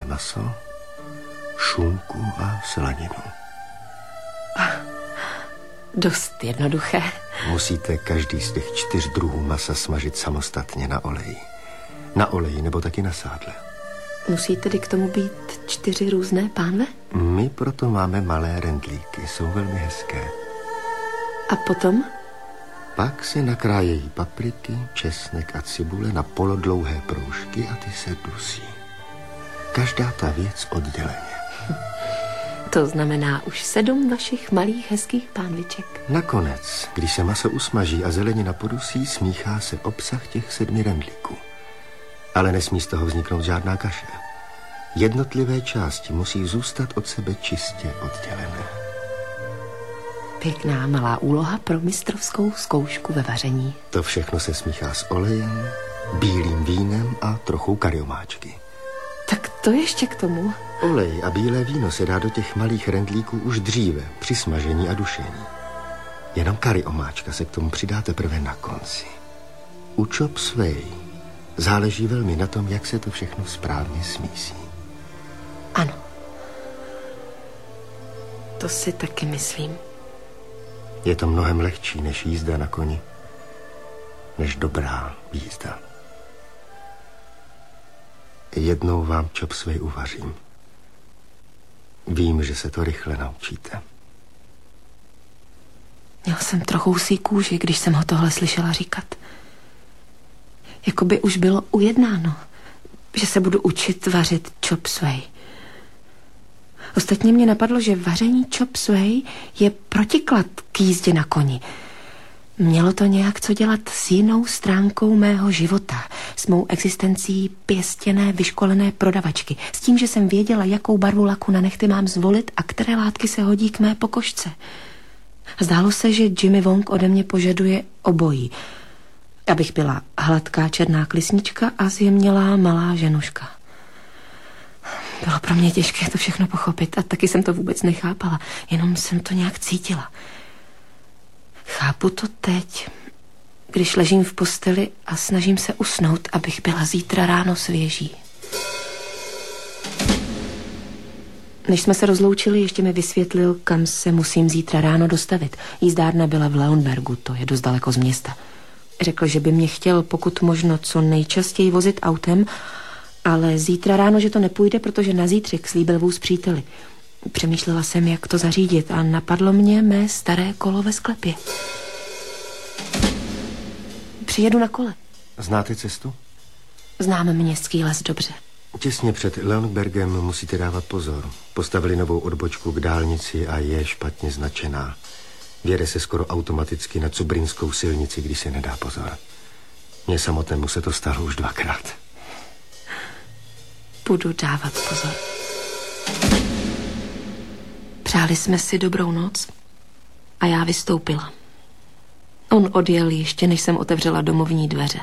maso, šunku a slaninu. Dost jednoduché. Musíte každý z těch 4 druhů masa smažit samostatně na oleji. Na oleji nebo taky na sádle. Musí tedy k tomu být 4 různé pánve? My proto máme malé rendlíky, jsou velmi hezké. A potom? Pak se nakrájejí papriky, česnek a cibule na polodlouhé proužky a ty se dusí. Každá ta věc odděleně. To znamená už 7 vašich malých hezkých pánviček. Nakonec, když se maso usmaží a zelenina podusí, smíchá se obsah těch 7 rendlíků. Ale nesmí z toho vzniknout žádná kaše. Jednotlivé části musí zůstat od sebe čistě oddělené. Pěkná malá úloha pro mistrovskou zkoušku ve vaření. To všechno se smíchá s olejem, bílým vínem a trochou kariomáčky. Tak to ještě k tomu. Olej a bílé víno se dá do těch malých rendlíků už dříve, při smažení a dušení. Jenom kariomáčka se k tomu přidá teprve na konci. U chop suey záleží velmi na tom, jak se to všechno správně smísí. Ano. To si taky myslím. Je to mnohem lehčí než jízda na koni. Než dobrá jízda. Jednou vám chop suey uvařím. Vím, že se to rychle naučíte. Měl jsem trochu husí kůži, když jsem ho tohle slyšela říkat. Jakoby už bylo ujednáno, že se budu učit vařit chop suey. Ostatně mě napadlo, že vaření chop suey je protiklad k jízdě na koni. Mělo to nějak co dělat s jinou stránkou mého života, s mou existencí pěstěné, vyškolené prodavačky, s tím, že jsem věděla, jakou barvu laku na nehty mám zvolit a které látky se hodí k mé pokožce. Zdálo se, že Jimmy Wong ode mě požaduje obojí. Abych byla hladká černá klisnička a zjemnělá malá ženuška. Bylo pro mě těžké to všechno pochopit a taky jsem to vůbec nechápala, jenom jsem to nějak cítila. Chápu to teď, když ležím v posteli a snažím se usnout, abych byla zítra ráno svěží. Než jsme se rozloučili, ještě mi vysvětlil, kam se musím zítra ráno dostavit. Jízdárna byla v Leonbergu, to je dost daleko z města. Řekl, že by mě chtěl pokud možno co nejčastěji vozit autem, ale zítra ráno, že to nepůjde, protože na zítřek slíbil vůz příteli. Přemýšlela jsem, jak to zařídit a napadlo mě mé staré kolo ve sklepě. Přijedu na kole. Znáte cestu? Znám městský les dobře. Těsně před Leonbergem musíte dávat pozor. Postavili novou odbočku k dálnici a je špatně značená. Vjede se skoro automaticky na Cubrinskou silnici, když se nedá pozor. Mně samotnému se to stalo už 2krát. Budu dávat pozor. Přáli jsme si dobrou noc a já vystoupila. On odjel ještě, než jsem otevřela domovní dveře.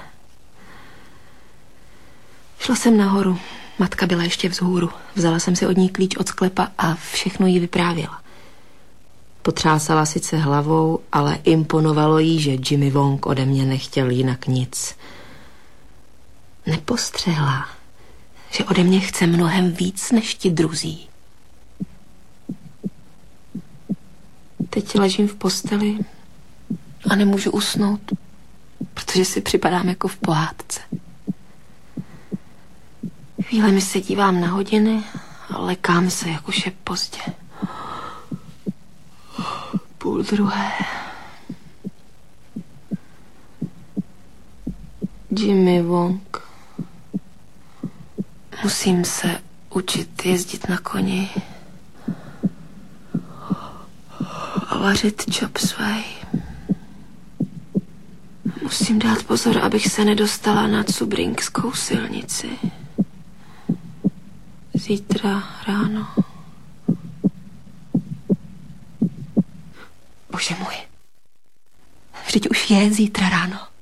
Šla jsem nahoru, matka byla ještě vzhůru. Vzala jsem si od ní klíč od sklepa a všechno jí vyprávěla. Potřásala sice hlavou, ale imponovalo jí, že Jimmy Wong ode mě nechtěl jinak nic. Nepostřehla, že ode mě chce mnohem víc než ti druzí. Teď ležím v posteli a nemůžu usnout, protože si připadám jako v pohádce. Chvílemi se dívám na hodiny a lekám se, jak už je pozdě. 1:30. Jimmy Wong. Musím se učit jezdit na koni a vařit chop suey. Musím dát pozor, abych se nedostala na Cubrinskou silnici. Zítra ráno. Bože můj. Vždyť už je zítra ráno.